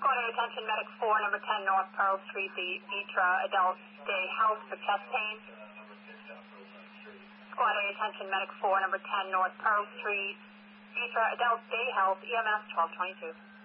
Squad A, attention, medic 4, number 10 North Pearl Street, the Vitra Adult Day Health for chest pain. Squad A, attention, medic 4, number 10 North Pearl Street, Vitra Adult Day Health, EMS 1222.